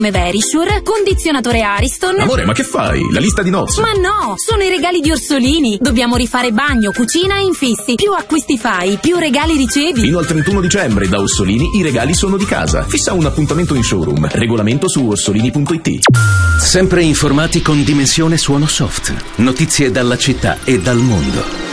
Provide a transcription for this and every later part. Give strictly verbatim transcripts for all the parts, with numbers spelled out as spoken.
Verisure, condizionatore Ariston. Amore, ma che fai? La lista di nozze? Ma no, sono i regali di Orsolini. Dobbiamo rifare bagno, cucina e infissi. Più acquisti fai, più regali ricevi. Fino al trentuno dicembre da Orsolini i regali sono di casa. Fissa un appuntamento in showroom. Regolamento su orsolini punto it. Sempre informati con Dimensione Suono Soft. Notizie dalla città e dal mondo.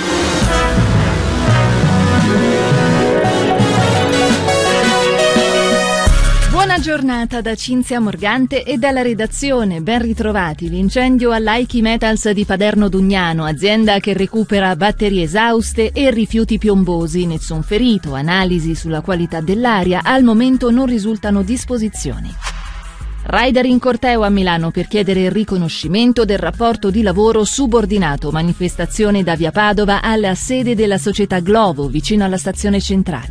Buona giornata da Cinzia Morgante e dalla redazione. Ben ritrovati. L'incendio all'Aiki Metals di Paderno Dugnano, azienda che recupera batterie esauste e rifiuti piombosi. Nessun ferito, analisi sulla qualità dell'aria. Al momento non risultano disposizioni. Rider in corteo a Milano per chiedere il riconoscimento del rapporto di lavoro subordinato. Manifestazione da via Padova alla sede della società Glovo, vicino alla stazione centrale.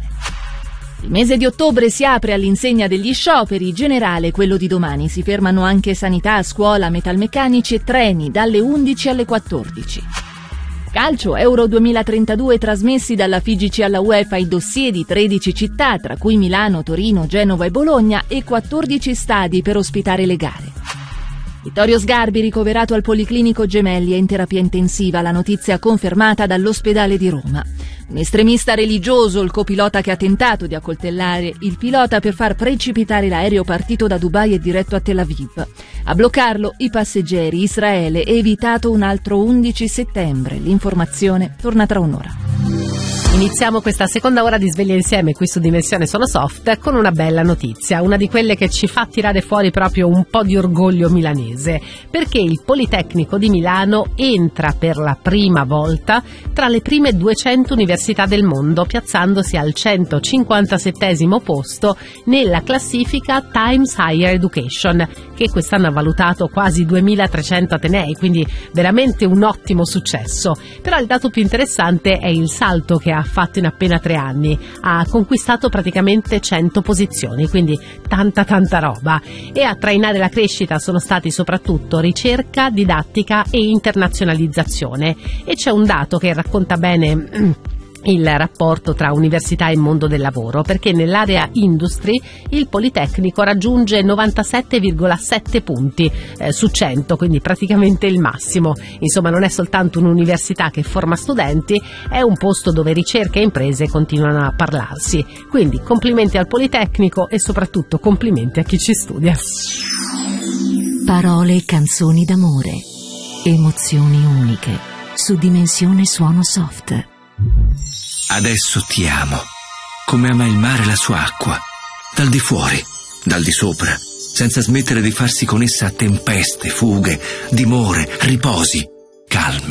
Il mese di ottobre si apre all'insegna degli scioperi, generale quello di domani. Si fermano anche sanità, scuola, metalmeccanici e treni dalle undici alle quattordici. Calcio, Euro duemilatrentadue trasmessi dalla F I G C alla UEFA, i dossier di tredici città, tra cui Milano, Torino, Genova e Bologna, e quattordici stadi per ospitare le gare. Vittorio Sgarbi ricoverato al Policlinico Gemelli e in terapia intensiva, la notizia confermata dall'ospedale di Roma. Un estremista religioso, il copilota che ha tentato di accoltellare il pilota per far precipitare l'aereo partito da Dubai e diretto a Tel Aviv. A bloccarlo i passeggeri, Israele, e evitato un altro undici settembre. L'informazione torna tra un'ora. Iniziamo questa seconda ora di Sveglia Insieme qui su Dimensione Sono Soft con una bella notizia, una di quelle che ci fa tirare fuori proprio un po' di orgoglio milanese, perché il Politecnico di Milano entra per la prima volta tra le prime duecento università del mondo, piazzandosi al centocinquantasettesimo posto nella classifica Times Higher Education, che quest'anno ha valutato quasi duemilatrecento atenei, quindi veramente un ottimo successo. Però il dato più interessante è il salto che ha fatto in appena tre anni. Ha conquistato praticamente cento posizioni, quindi tanta tanta roba, e a trainare la crescita sono stati soprattutto ricerca, didattica e internazionalizzazione. E c'è un dato che racconta bene il rapporto tra università e mondo del lavoro, perché nell'area industry il Politecnico raggiunge novantasette virgola sette punti eh, su cento, quindi praticamente il massimo. Insomma, non è soltanto un'università che forma studenti, è un posto dove ricerca e imprese continuano a parlarsi. Quindi complimenti al Politecnico e soprattutto complimenti a chi ci studia. Parole e canzoni d'amore, emozioni uniche, su Dimensione Suono Soft. Adesso ti amo, come ama il mare la sua acqua, dal di fuori, dal di sopra, senza smettere di farsi con essa tempeste, fughe, dimore, riposi, calme.